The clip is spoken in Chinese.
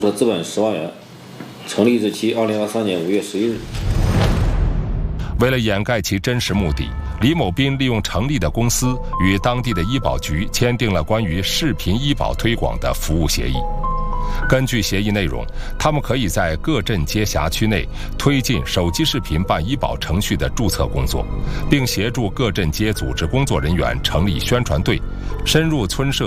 资本10万元，成立日期2023年5月11日。 为了掩盖其真实目的，李某斌利用成立的公司与当地的医保局签订了关于视频医保推广的服务协议。根据协议内容，他们可以在各镇街辖区内推进手机视频办医保程序的注册工作，并协助各镇街组织工作人员成立宣传队，深入村社